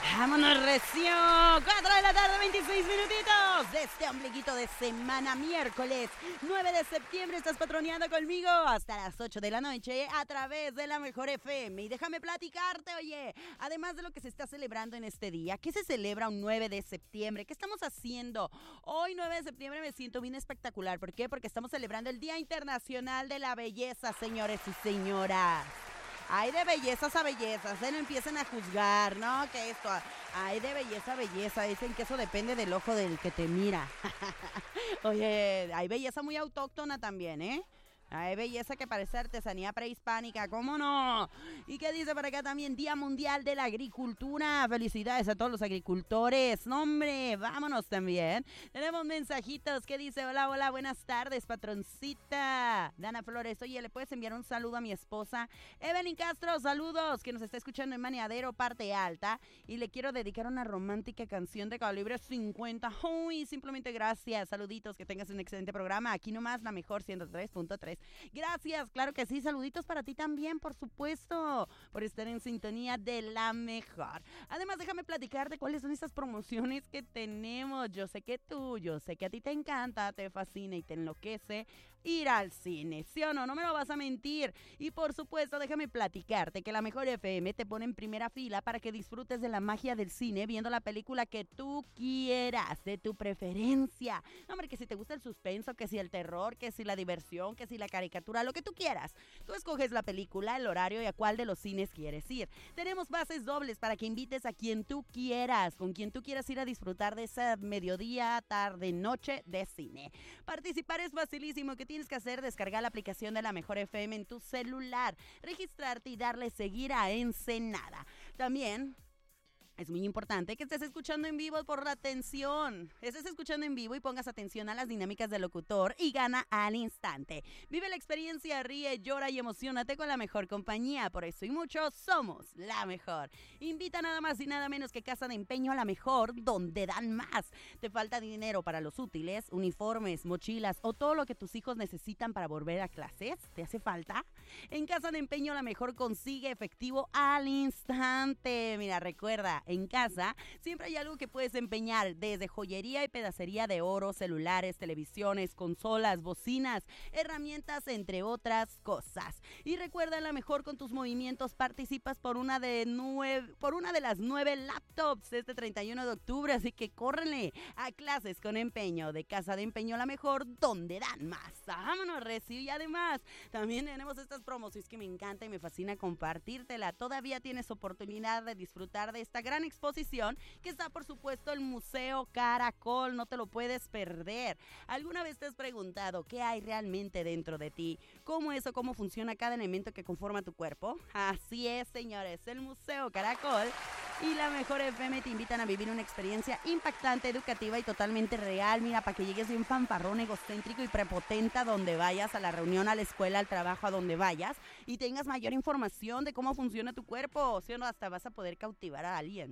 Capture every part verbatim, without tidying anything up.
Vámonos recio, cuatro de la tarde, veintiséis minutitos de este ombliguito de semana, miércoles nueve de septiembre. Estás patroneando conmigo hasta las ocho de la noche a través de la Mejor F M. Y déjame platicarte, oye, además de lo que se está celebrando en este día, ¿qué se celebra un nueve de septiembre? ¿Qué estamos haciendo? Hoy nueve de septiembre me siento bien espectacular. ¿Por qué? Porque estamos celebrando el Día Internacional de la Belleza, señores y señoras. Hay de bellezas a bellezas, ¿eh? No empiecen a juzgar, ¿no? Que esto, hay de belleza a belleza, dicen que eso depende del ojo del que te mira. Oye, hay belleza muy autóctona también, ¿eh? Hay belleza que parece artesanía prehispánica, ¿cómo no? ¿Y qué dice por acá también? Día Mundial de la Agricultura. Felicidades a todos los agricultores. ¡No, hombre! Vámonos también. Tenemos mensajitos. ¿Qué dice? Hola, hola, buenas tardes, patroncita. Dana Flores, oye, ¿le puedes enviar un saludo a mi esposa? Evelyn Castro, saludos, que nos está escuchando en Maniadero, parte alta. Y le quiero dedicar una romántica canción de calibre cincuenta. Uy, simplemente gracias. Saluditos, que tengas un excelente programa. Aquí nomás la mejor ciento tres punto tres. Gracias, claro que sí, saluditos para ti también, por supuesto, por estar en sintonía de la mejor. Además, déjame platicar de cuáles son estas promociones que tenemos. Yo sé que tú, yo sé que a ti te encanta, te fascina y te enloquece ir al cine, ¿sí o no? No me lo vas a mentir. Y por supuesto, déjame platicarte que la Mejor F M te pone en primera fila para que disfrutes de la magia del cine viendo la película que tú quieras, de tu preferencia. No, hombre, que si te gusta el suspenso, que si el terror, que si la diversión, que si la caricatura, lo que tú quieras. Tú escoges la película, el horario y a cuál de los cines quieres ir. Tenemos pases dobles para que invites a quien tú quieras, con quien tú quieras ir a disfrutar de ese mediodía, tarde, noche de cine. Participar es facilísimo. ¿Qué tienes que hacer? Descargar la aplicación de la Mejor F M en tu celular, registrarte y darle seguir a Ensenada. También es muy importante que estés escuchando en vivo por la atención. Estés escuchando en vivo y pongas atención a las dinámicas del locutor y gana al instante. Vive la experiencia, ríe, llora y emocionate con la mejor compañía. Por eso y mucho, somos la mejor. Invita nada más y nada menos que Casa de Empeño a la Mejor, donde dan más. ¿Te falta dinero para los útiles, uniformes, mochilas o todo lo que tus hijos necesitan para volver a clases? ¿Te hace falta? En Casa de Empeño la Mejor consigue efectivo al instante. Mira, recuerda, en casa siempre hay algo que puedes empeñar, desde joyería y pedacería de oro, celulares, televisiones, consolas, bocinas, herramientas, entre otras cosas. Y recuerda, la Mejor con tus movimientos participas por una de nueve, por una de las nueve laptops este treinta y uno de octubre, así que córrenle a Clases con Empeño de Casa de Empeño la Mejor, donde dan más. Vámonos, Reci. Y además también tenemos estas promociones que me encanta y me fascina compartírtela. Todavía tienes oportunidad de disfrutar de esta gran exposición que está, por supuesto, el Museo Caracol. No te lo puedes perder. ¿Alguna vez te has preguntado qué hay realmente dentro de ti? ¿Cómo es o cómo funciona cada elemento que conforma tu cuerpo? Así es, señores, el Museo Caracol y la Mejor F M te invitan a vivir una experiencia impactante, educativa y totalmente real. Mira, para que llegues bien fanfarrón, egocéntrico y prepotente a donde vayas, a la reunión, a la escuela, al trabajo, a donde vayas, y tengas mayor información de cómo funciona tu cuerpo. ¿Sí o no? Hasta vas a poder cautivar a alguien.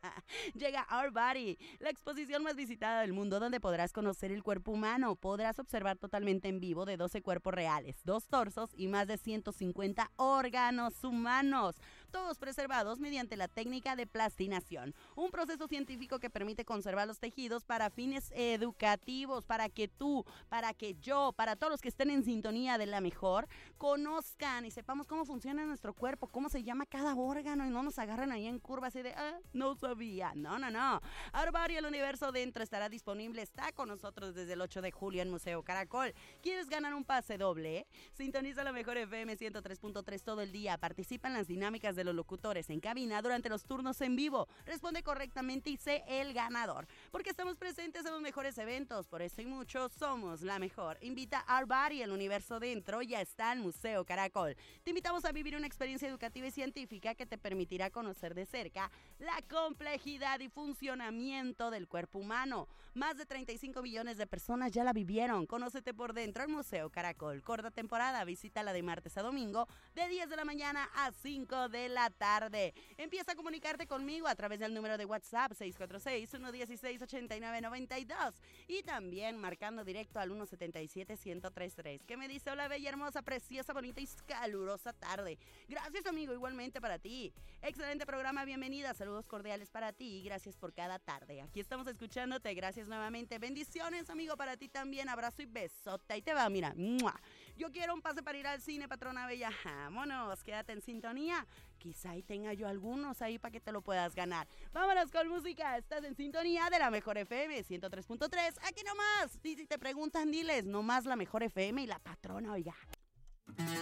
Llega Our Body, la exposición más visitada del mundo, donde podrás conocer el cuerpo humano. Podrás observar totalmente en vivo de doce cuerpos reales, dos torsos y más de ciento cincuenta órganos humanos, todos preservados mediante la técnica de plastinación, un proceso científico que permite conservar los tejidos para fines educativos, para que tú, para que yo, para todos los que estén en sintonía de la Mejor, conozcan y sepamos cómo funciona nuestro cuerpo, cómo se llama cada órgano y no nos agarran ahí en curva así de, ah, no sabía. No, no, no. Arbario, el universo dentro, estará disponible, está con nosotros desde el ocho de julio en Museo Caracol. ¿Quieres ganar un pase doble? Sintoniza la Mejor F M ciento tres punto tres todo el día. Participa en las dinámicas de los locutores en cabina durante los turnos en vivo. Responde correctamente y sé el ganador. Porque estamos presentes en los mejores eventos. Por eso y mucho, somos la Mejor. Invita a Arbario, el universo dentro, ya está en Museo Caracol. Te invitamos a vivir una experiencia educativa y científica que te permitirá conocer de cerca la complejidad y funcionamiento del cuerpo humano. Más de treinta y cinco millones de personas ya la vivieron. Conócete por dentro al Museo Caracol. Corta temporada, visita la de martes a domingo de diez de la mañana a cinco de de la tarde. Empieza a comunicarte conmigo a través del número de WhatsApp seis cuatro seis, uno uno seis, ocho nueve nueve dos y también marcando directo al uno siete siete, uno cero tres tres. ¿Qué me dice? Hola, bella, hermosa, preciosa, bonita y calurosa tarde. Gracias, amigo, igualmente para ti. Excelente programa, bienvenida, saludos cordiales para ti y gracias por cada tarde. Aquí estamos escuchándote, gracias nuevamente. Bendiciones, amigo, para ti también, abrazo y besota. Y te va, mira, ¡mua! Yo quiero un pase para ir al cine, patrona bella. Vámonos, quédate en sintonía. Quizá ahí tenga yo algunos ahí para que te lo puedas ganar. Vámonos con música, estás en sintonía de la Mejor F M ciento tres punto tres. Aquí nomás, y si te preguntan, diles, nomás la Mejor F M y la patrona, oiga.